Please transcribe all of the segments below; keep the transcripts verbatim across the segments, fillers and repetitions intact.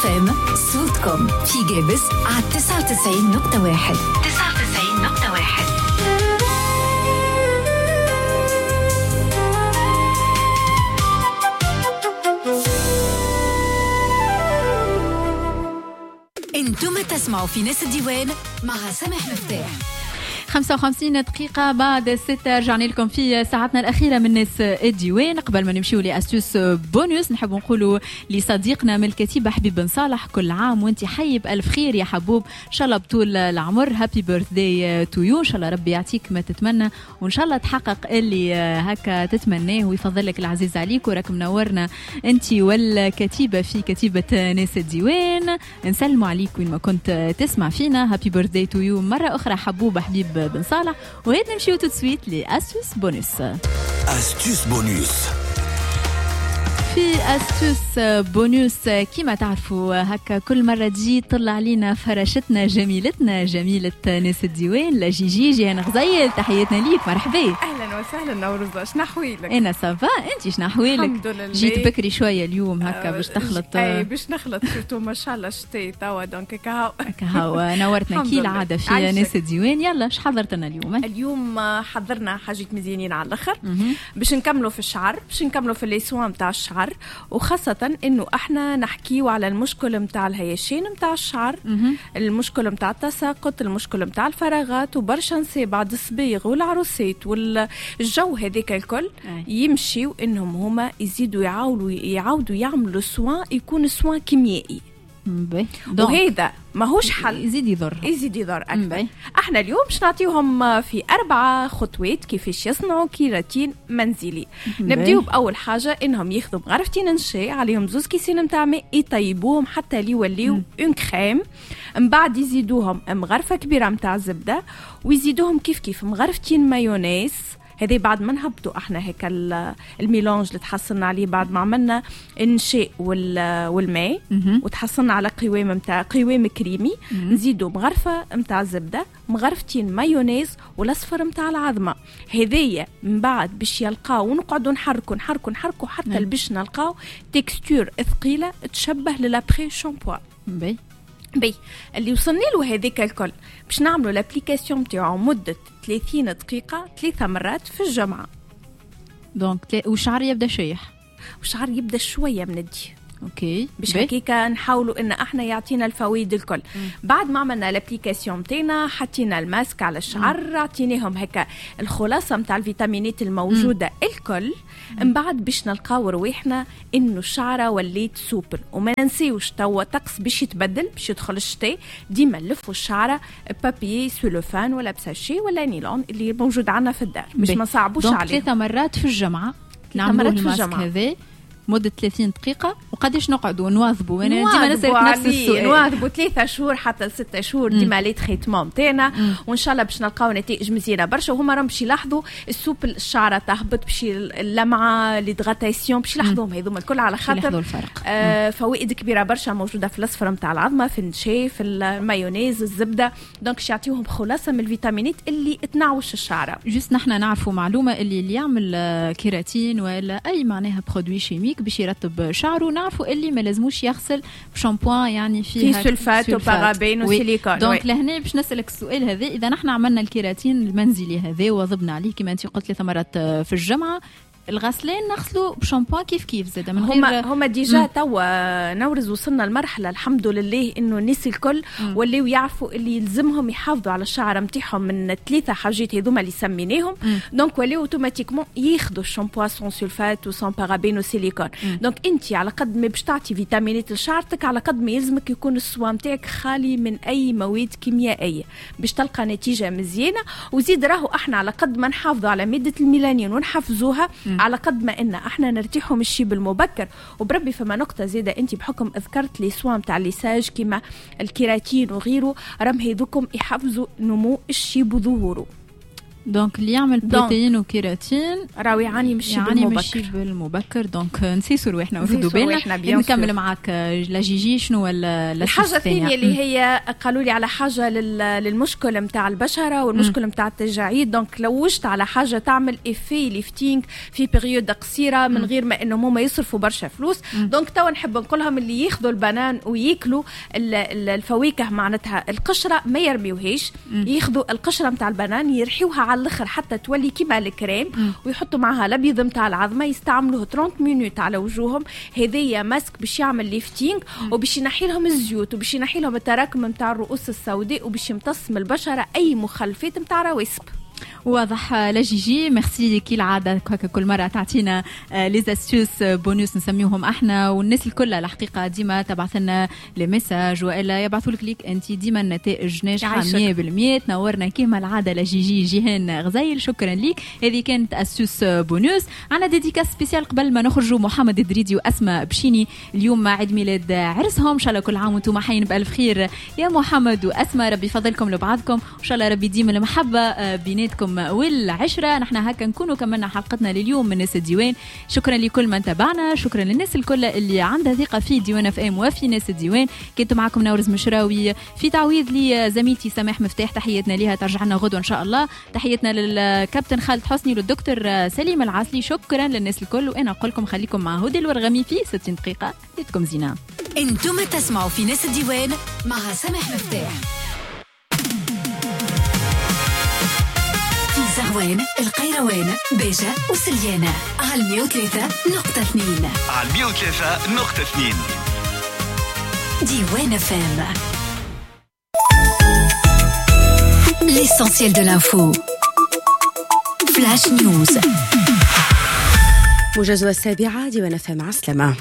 اف ام صوتكم في جابس على تسعة وتسعين نقطة واحد. تسعة وتسعين نقطة واحد. انتم تسمعوا في ناس الديوان مع سامح مفتاح. خمسة وخمسين دقيقة بعد الستة رجعنا لكم في ساعتنا الأخيرة من ناس الديوان. قبل ما نمشيو لأستوس بونوس نحب نقولوا لصديقنا من الكتيبة حبيب بن صالح كل عام وانت حي بألف خير يا حبوب، إن شاء الله بطول العمر. هابي بيرثداي تو يو، إن شاء الله ربي يعطيك ما تتمنى وإن شاء الله تحقق اللي هكا تتمناه ويفضل لك العزيز عليك. وراك منورنا انت والكتيبة في كتيبة ناس الديوان، نسلموا عليك وين ما كنت تسمع فينا. هابي بيرثداي تو يو مرة أخرى حبوب حبيب بن صالح. وهيد نمشيو تو سويت لأستوس بونوس. أستوس بونوس. في أستوس بونوس كما تعرفوا هكا كل مرة تجي طلع علينا فراشتنا جميلتنا جميلة ناس الديوان لجيجي جيهان غزيل. تحياتنا ليك، مرحبا. أهلا وسهلا نوروزة، شنا حويلك؟ أنا سافا، أنتي شنا حويلك؟ الحمد لله. جيت بكري شوية اليوم هكا باش تخلط. أي باش نخلط شفتو ما شاء الله شتي توا دونك كهو كهو نورتنا كي العادة في عايشك. ناس الديوان يلا اش حضرتنا اليوم؟ اليوم حضرنا حاجات مزيانين على الآخر باش نكملوا في الشعر، باش نكملوا في الليسوان متاع الشعر، وخاصة إنه إحنا نحكيو على المشكل متاع الهياشين متاع الشعر، المشكل متاع التساقط، المشكل متاع الفراغات، وبرشا نساء بعد الصبيغ والعروسات والجو هذيك الكل يمشي وإنهم هما يزيدوا يعاودوا يعاودوا يعملوا سوان يكون سوان كيميائي. وهذا ماهوش حل، يزيد يضر يزيد يضر أكثر. احنا اليوم باش نعطيهم في أربعة خطوات كيفاش يصنعوا كيراتين منزلي. نبداو بأول حاجة إنهم ياخذوا مغرفتين نشاء عليهم زوز كيسين متاع ماء يطيبوهم حتى ليوليو اون كريم. من بعد يزيدوهم مغرفة كبيرة متاع زبدة ويزيدوهم كيف كيف مغرفتين مايونيز. هذه بعد ما نهبطوا احنا هيك الميلانج اللي تحصلنا عليه بعد ما عملنا النشاء والماء وتحصلنا على قوام متاع قوام كريمي. نزيدوا مغرفه متاع زبده، مغرفتين مايونيز، والاصفر متاع العظمه. هذيا من بعد باش يلقاو ونقعدوا نحركوا نحركوا نحركوا حتى باش نلقاو تكستور ثقيله تشبه للابري شامبوان. بي بي اللي وصلنا له هذيك الكل باش نعملوا الابليكاسيون نتاعو مده ثلاثين دقيقه ثلاثه مرات في الجمعه. دونك وشعر يبدا شيح وشعر يبدا شويه مندي. اوكي باش هكيكا نحاولوا ان احنا يعطينا الفوائد الكل. مم. بعد ما عملنا الابليكاسيون تاعنا حطينا الماسك على الشعر، عطيناهم هكا الخلاصه نتاع الفيتامينات الموجوده مم. الكل. من بعد باش نلقاو رواحنا انه الشعره وليت سوبل. وما ننسيوش توا طقس باش يتبدل، باش يدخل الشتاء، ديما نلفوا الشعره بابيي سولوفان ولا بساشي ولا نيلون اللي موجود عندنا في الدار باش ما نصعبوش عليه. ثلاثه مرات في الجمعه نعملوا الماسك هذا مدة ثلاثين دقيقة. وقديش نقعدوا نواظبوا؟ أنا ديما نسألك نفس السؤال. نواظبوا ثلاثة شهور حتى ستة شهور ديما لي تريتمون تاعنا، وإن شاء الله باش نلقاو نتائج مزيانة برشا. وهما راهم باش يلاحظوا السوب الشعرة تهبط، باش اللمعة ليدغاتاسيون باش يلاحظوهم هذوما الكل على خاطر الفرق. آه فوائد كبيرة برشا موجودة في الأصفر متاع العظمة، في النشا، في المايونيز، الزبدة. دونك باش يعطيوهم خلاصة من الفيتامينات اللي تنعوش الشعرة. جست نحنا نعرفوا معلومة اللي اللي يعمل كيراتين ولا أي معناها برودوي شيميك باش يرطب شعره، نعرفوا اللي ما لازموش يغسل بشامبوان يعني فيه في سلفات وبارابين وسيليكون. دونك لهنا باش نسألك السؤال هذا، إذا نحنا عملنا الكيراتين المنزلي هذا وضبنا عليه كما أنت قلت ثلاث مرات في الجمعة، الغسلين نغسلوا بشامبوان كيف كيف زاد من غير هما هما ديجا توا نورز وصلنا لمرحله الحمد لله انه الناس الكل ولاو يعرفوا اللي يلزمهم يحافظوا على الشعر نتاعهم من الثلاثه حاجات هذوما اللي سميناهم. دونك ولاو اوتوماتيكمون ياخذوا الشامبوان سون سلفات وسون بارابين وسيليكون. دونك انت على قد ما باش تعطي فيتامينات لشعرتك على قد ما يلزمك يكون السوان نتاعك خالي من اي مواد كيميائيه باش تلقى نتيجه مزيانه. وزيد راهو احنا على قد ما نحافظوا على ماده الميلانين ونحفزوها على قد ما إن احنا نرتاحوا من الشيب المبكر. وبربي فما نقطة زيادة انت بحكم اذكرت لي سوان تاع الليساج كما الكيراتين وغيره، رم هذوكم يحفزوا نمو الشيب وظهوره. دونك اللي يعمل بروتين وكيراتين راهو يعاني مشي يعني بالمبكر مشي بالمبكر. دونك نسيسوا رواحنا ونردوا بالنا. نكمل معك لا جيجي شنو ولا الحاجه الثانيه اللي هي قالوا لي على حاجه للمشكل نتاع البشره والمشكل نتاع التجاعيد. دونك لوجت على حاجه تعمل ايفي ليفتينغ في بيريود قصيره من غير ما انهم هما يصرفوا برشا فلوس. دونك توا نحب نقول لهم اللي ياخذوا البنان وياكلوا الفواكه معناتها القشره ما يرميوهاش، ياخذوا القشره نتاع البنان يرحيوها على الاخر حتى تولي كيما الكريم ويحطوا معها الابيض نتاع العظمه يستعملوه ثلاثين مينوت على وجوههم. هذايا ماسك باش يعمل ليفتينغ وباش ينحي لهم الزيوت وباش ينحي لهم التراكم نتاع الرؤوس السوداء وباش يمتص من البشره اي مخلفات نتاع رواسب. واضح لا جيجي. ميرسي كي العاده كل مره تعطينا لي استوس بونوس نسميوهم احنا والناس الكل الحقيقه ديما تبعث لنا لي ميساج والا يبعثوا لك ليك انت ديما النتائج ناجحه مية بالمية. تنورنا كيما العاده لا جيجي جيهان غزيل شكرا ليك. هذه كانت استوس بونوس. عندنا ديديكاس سبيسيال قبل ما نخرجوا محمد الدريدي واسماء بشيني اليوم عيد ميلاد عرسهم. ان شاء الله كل عام وانتم حيين بالف خير يا محمد واسماء. ربي يفضلكم لبعضكم وان شاء الله ربي يديم المحبه بيناتكم والعشرة. نحن هكا نكونوا كملنا حلقتنا لليوم من ناس الديوان. شكرا لكل من تابعنا. شكرا للناس الكل اللي عندها ثقة في ديوان اف ام وفي ناس الديوان. كنت معكم نورز مشراوي في تعويض لي زميلتي سماح مفتاح. تحياتنا ليها ترجعنا غدوة ان شاء الله. تحياتنا للكابتن خالد حسني وللدكتور سليم العاصلي. شكرا للناس الكل وانا اقول لكم خليكم مع هدى الورغمي في ستين دقيقة. ليتكم زينة. انتم تسمعوا في ناس الديوان مع سماح مفتاح. زهوان القيروان باشا وسليانة على مية وثلاثة نقطة اثنين على مية وثلاثة نقطة اثنين ديوان فام. L'essentiel de l'info. Flash News. موجز السابعة ديوان فام عسلمة.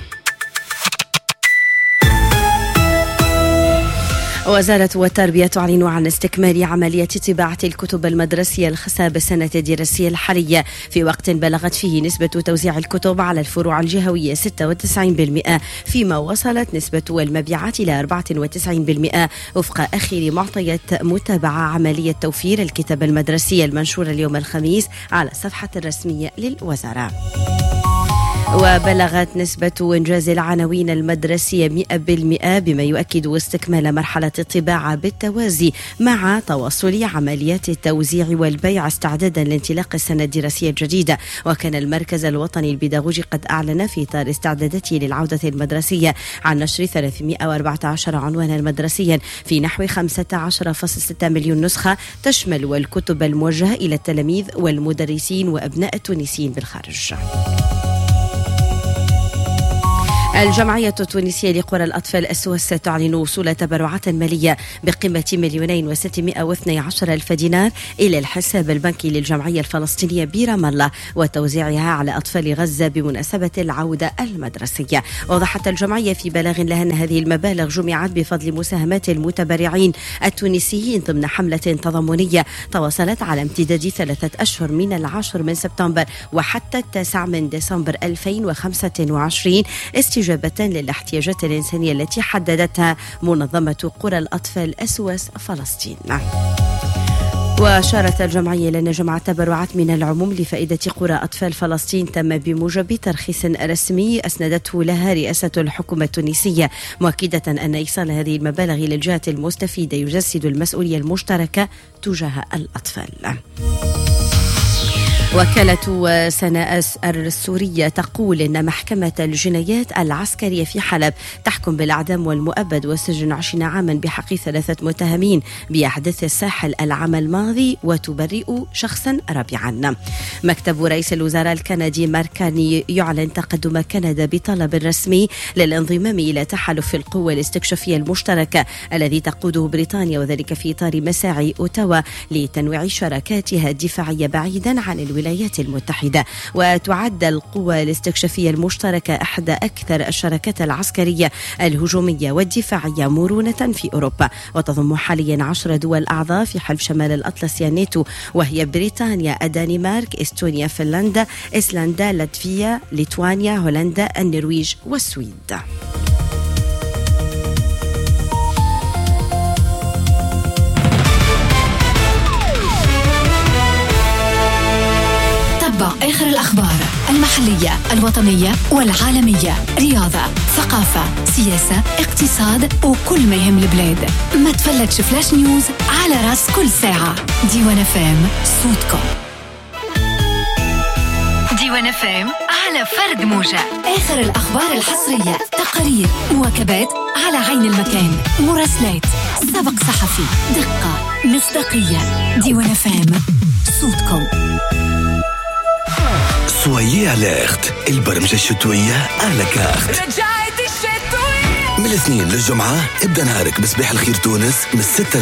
وزارة التربية تعلن عن استكمال عملية طباعة الكتب المدرسية الخاصة بالسنة الدراسية الحالية في وقت بلغت فيه نسبة توزيع الكتب على الفروع الجهوية ستة وتسعين بالمئة فيما وصلت نسبة المبيعات إلى أربعة وتسعين بالمئة وفق آخر معطيات متابعة عملية توفير الكتب المدرسية المنشورة اليوم الخميس على الصفحة الرسمية للوزارة. وبلغت نسبة إنجاز العناوين المدرسية مئة بالمئة بما يؤكد استكمال مرحلة الطباعة بالتوازي مع تواصل عمليات التوزيع والبيع استعدادا لانطلاق السنة الدراسية الجديدة. وكان المركز الوطني البيداغوجي قد أعلن في إطار استعداداته للعودة المدرسية عن نشر ثلاثمئة وأربعة عشر عنوانا مدرسيا في نحو خمسة عشر فاصلة ستة مليون نسخة تشمل والكتب الموجهة إلى التلاميذ والمدرسين وأبناء التونسيين بالخارج. الجمعية التونسية لقرى الأطفال السوس تعلن وصول تبرعات مالية بقيمة مليونين وستمائة واثني عشر ألف دينار إلى الحساب البنكي للجمعية الفلسطينية برام الله وتوزيعها على أطفال غزة بمناسبة العودة المدرسية. وضحت الجمعية في بلاغ لها أن هذه المبالغ جمعت بفضل مساهمات المتبرعين التونسيين ضمن حملة تضامنية تواصلت على امتداد ثلاثة أشهر من العاشر من سبتمبر وحتى التاسع من ديسمبر ألفين وخمسة وعشرين استجابة للاحتياجات الإنسانية التي حددتها منظمة قرى الأطفال أسوس فلسطين. وأشارت الجمعية لأن جمع التبرعات من العموم لفائدة قرى أطفال فلسطين تم بموجب ترخيص رسمي أسندته لها رئاسة الحكومة التونسية مؤكدة أن إيصال هذه المبالغ للجهات المستفيدة يجسد المسؤولية المشتركة تجاه الأطفال. وكالة سناء السورية تقول إن محكمة الجنايات العسكرية في حلب تحكم بالإعدام والمؤبد والسجن عشرين عاما بحق ثلاثة متهمين بأحداث الساحل العام الماضي وتبرئ شخصا رابعا. مكتب رئيس الوزراء الكندي ماركاني يعلن تقدم كندا بطلب رسمي للانضمام إلى تحالف القوى الاستكشافية المشتركة الذي تقوده بريطانيا وذلك في إطار مساعي أوتاوا لتنويع شراكاتها الدفاعية بعيدا عن الولايات الولايات المتحدة. وتعد القوى الاستكشافية المشتركة إحدى أكثر الشراكات العسكرية الهجومية والدفاعية مرونة في أوروبا وتضم حاليا عشر دول أعضاء في حلف شمال الأطلسي الناتو وهي بريطانيا الدنمارك إستونيا فنلندا إيسلندا لاتفيا ليتوانيا هولندا النرويج والسويد. آخر الأخبار المحلية الوطنية والعالمية، رياضة، ثقافة، سياسة، اقتصاد وكل ما يهم البلاد. ما تفلتش فلاش نيوز على راس كل ساعة. ديوان فام، صوتكم. ديوان فام على فرد موجة. آخر الأخبار الحصرية، تقارير، مواكبات على عين المكان، مراسلات، سبق صحفي، دقة، مصداقية. ديوان فام، صوتكم. سويي أليرت، البرمجة الشتوية على كارت. رجعت الشتوية من الاثنين للجمعة ابدأ نهارك بصباح الخير تونس من الستة